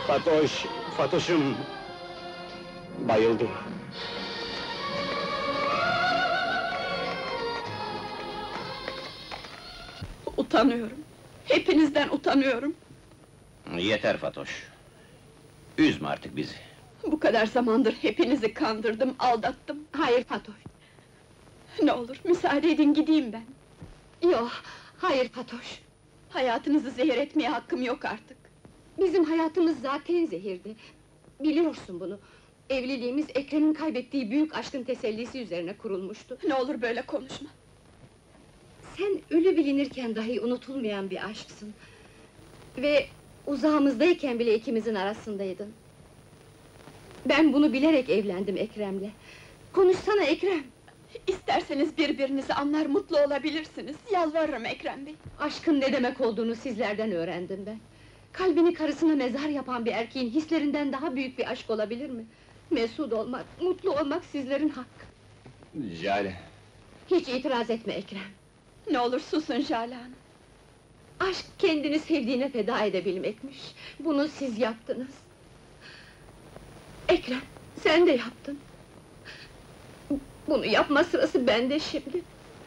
Fatoş, Fatoş'um! Bayıldı. Utanıyorum. Hepinizden utanıyorum. Yeter Fatoş! Üzme artık bizi! Bu kadar zamandır hepinizi kandırdım, aldattım. Hayır Fatoş. Ne olur, müsaade edin gideyim ben. Yok, hayır Fatoş. Hayatınızı zehir etmeye hakkım yok artık. Bizim hayatımız zaten zehirdi. Biliyorsun bunu. Evliliğimiz Ekrem'in kaybettiği büyük aşkın tesellisi üzerine kurulmuştu. Ne olur böyle konuşma. Sen ölü bilinirken dahi unutulmayan bir aşksın. Ve uzağımızdayken bile ikimizin arasındaydın. Ben bunu bilerek evlendim Ekrem'le. Konuşsana Ekrem! İsterseniz birbirinizi anlar, mutlu olabilirsiniz. Yalvarırım Ekrem Bey. Aşkın ne demek olduğunu sizlerden öğrendim ben. Kalbini karısına mezar yapan bir erkeğin hislerinden daha büyük bir aşk olabilir mi? Mesut olmak, mutlu olmak sizlerin hakkı. Jale! Hiç itiraz etme Ekrem. Ne olur susun Jale Hanım. Aşk kendini sevdiğine feda edebilmekmiş. Bunu siz yaptınız. Ekrem, sen de yaptın. Bunu yapma sırası bende şimdi.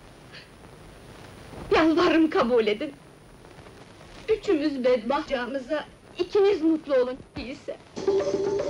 Yalvarırım kabul edin. Üçümüz bedbahtçağımıza ikiniz mutlu olun değilse.